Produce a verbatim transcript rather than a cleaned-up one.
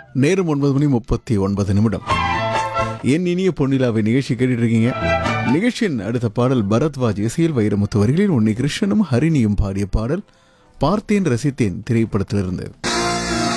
நேரம் ஒன்பது மணி முப்பத்தி ஒன்பது நிமிடம். என் இனிய பொன்னிலாவை நிகழ்ச்சி கேட்டுட்டு இருக்கீங்க. நிகழ்ச்சியின் அடுத்த பாடல் பரத்வாஜ் இசையில் வைரமுத்து வரிகளில் உன்னி கிருஷ்ணனும் ஹரிணியும் பாடிய பாடல் பார்த்தேன் ரசித்தேன் திரைப்படத்திலிருந்து.